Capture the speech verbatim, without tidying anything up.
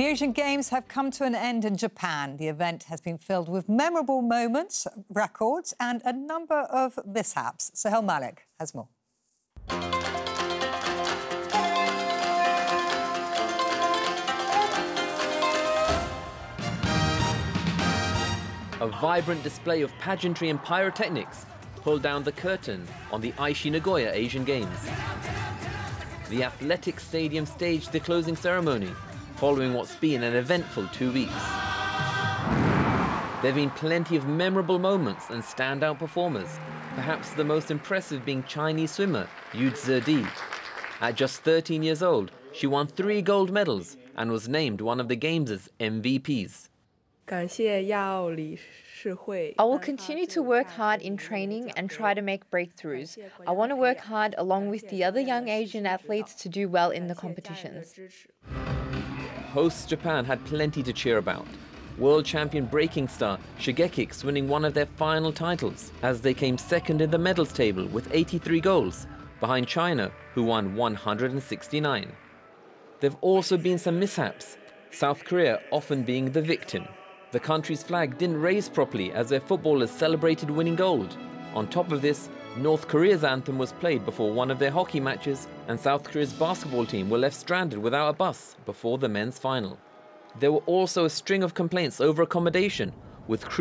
The Asian Games have come to an end in Japan. The event has been filled with memorable moments, records and a number of mishaps. Sahel Malik has more. A vibrant display of pageantry and pyrotechnics pulled down the curtain on the Aichi Nagoya Asian Games. The athletic stadium staged the closing ceremony, following what's been an eventful two weeks. There have been plenty of memorable moments and standout performers, perhaps the most impressive being Chinese swimmer Yu Zedi. At just thirteen years old, she won three gold medals and was named one of the Games' M V Ps. I will continue to work hard in training and try to make breakthroughs. I want to work hard along with the other young Asian athletes to do well in the competitions. Hosts Japan had plenty to cheer about. World champion breaking star Shigekix winning one of their final titles as they came second in the medals table with eighty-three goals, behind China, who won one hundred sixty-nine. There have also been some mishaps, South Korea often being the victim. The country's flag didn't raise properly as their footballers celebrated winning gold. On top of this, North Korea's anthem was played before one of their hockey matches, and South Korea's basketball team were left stranded without a bus before the men's final. There were also a string of complaints over accommodation, with crew